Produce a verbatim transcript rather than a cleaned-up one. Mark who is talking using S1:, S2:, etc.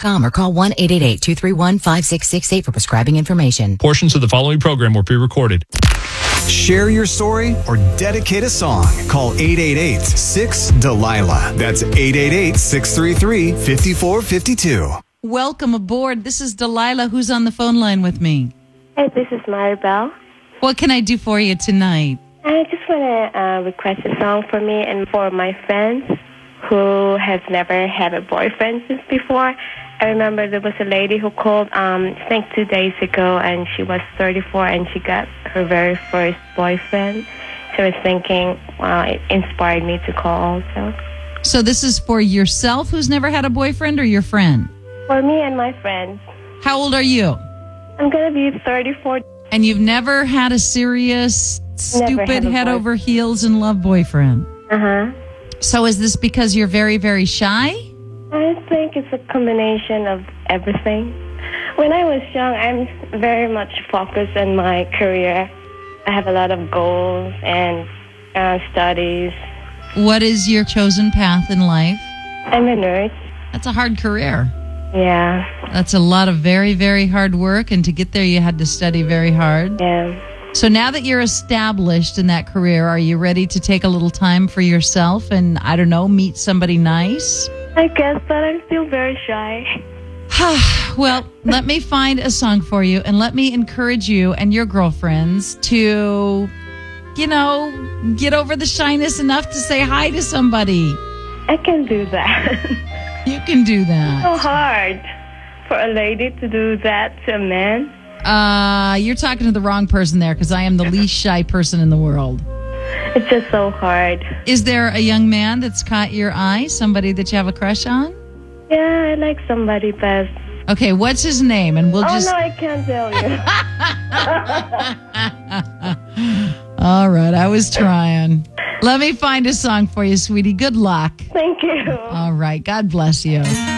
S1: com or call one eight eight eight, two three one, five six six eight for prescribing information.
S2: Portions of the following program were pre-recorded.
S3: Share your story or dedicate a song. Call eight eight eight, six, Delilah. That's eight eight eight, six three three, five four five two.
S4: Welcome aboard. This is Delilah. Who's on the phone line with me?
S5: Hey, this is Maribel.
S4: What can I do for you tonight?
S5: I just want to uh, request a song for me and for my friends who has never had a boyfriend since before. I remember there was a lady who called, um, I think two days ago, and she was thirty-four, and she got her very first boyfriend. So I was thinking, wow, it inspired me to call also.
S4: So this is for yourself who's never had a boyfriend, or your friend?
S5: For me and my friends.
S4: How old are you?
S5: I'm going to be thirty-four.
S4: And you've never had a serious, stupid, head over heels in love boyfriend?
S5: Uh-huh.
S4: So is this because you're very, very shy?
S5: I think it's a combination of everything. When I was young, I'm very much focused on my career. I have a lot of goals and uh, studies.
S4: What is your chosen path in life?
S5: I'm a nurse.
S4: That's a hard career.
S5: Yeah.
S4: That's a lot of very, very hard work, and to get there you had to study very hard.
S5: Yeah.
S4: So now that you're established in that career, are you ready to take a little time for yourself and, I don't know, meet somebody nice?
S5: I guess, but I'm still very shy.
S4: Well, let me find a song for you, and let me encourage you and your girlfriends to, you know, get over the shyness enough to say hi to somebody.
S5: I can do that.
S4: You can do that.
S5: So hard for a lady to do that to a man.
S4: Uh, you're talking to the wrong person there, because I am the least shy person in the world.
S5: It's just so hard.
S4: Is there a young man that's caught your eye? Somebody that you have a crush on?
S5: Yeah, I like somebody best.
S4: Okay, what's his name? And we'll
S5: oh,
S4: just...
S5: no, I can't tell
S4: you. All right, I was trying. Let me find a song for you, sweetie. Good luck.
S5: Thank you.
S4: All right, God bless you.